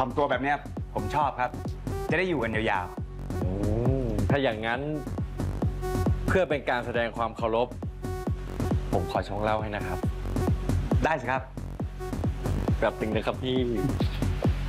อมตัวแบบเนี้ยผมชอบครับ จะได้อยู่กันยาวถ้าอย่างนั้นเพื่อเป็นการแสดงความเคารพผมขอชงเหล้าให้นะครับๆได้สิครับแบบหนึ่งนะครับพี่